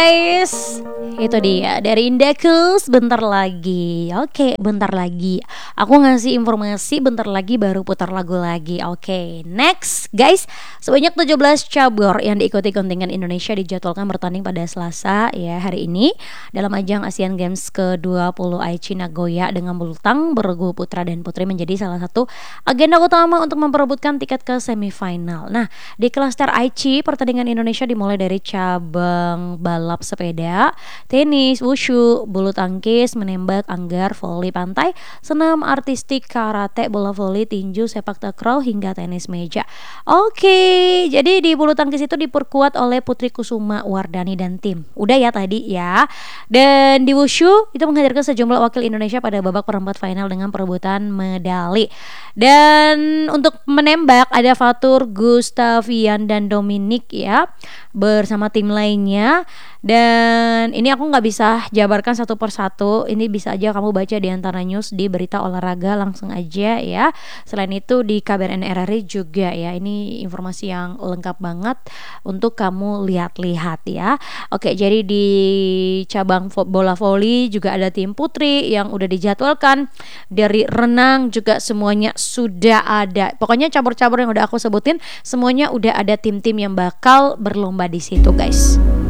guys, itu dia dari Indakus bentar lagi. Oke, bentar lagi aku ngasih informasi, bentar lagi baru putar lagu lagi. Oke, next guys, sebanyak 17 cabur yang diikuti kontingen Indonesia dijadwalkan bertanding pada Selasa ya hari ini dalam ajang Asian Games ke-20 Aichi Nagoya dengan bulu tang bergu putra dan putri menjadi salah satu agenda utama untuk memperebutkan tiket ke semifinal. Nah, di klaster Aichi pertandingan Indonesia dimulai dari cabang balap sepeda, tenis, wushu, bulu tangkis, menembak, anggar, voli pantai, senam artistik, karate, bola voli, tinju, sepak takraw hingga tenis meja. Oke, jadi di bulu tangkis itu diperkuat oleh Putri Kusuma Wardani dan tim. Udah ya tadi ya. Dan di wushu itu menghadirkan sejumlah wakil Indonesia pada babak perempat final dengan perebutan medali. Dan untuk menembak ada Fatur, Gustavian dan Dominic ya bersama tim lainnya. Dan ini aku nggak bisa jabarkan satu persatu, ini bisa aja kamu baca di Antara News di berita olahraga langsung aja ya. Selain itu di KBRN RRI juga ya, ini informasi yang lengkap banget untuk kamu lihat-lihat ya. Oke, jadi di cabang bola voli juga ada tim putri yang udah dijadwalkan. Dari renang juga semuanya sudah ada. Pokoknya cabur-cabur yang udah aku sebutin semuanya udah ada tim-tim yang bakal berlomba di situ guys.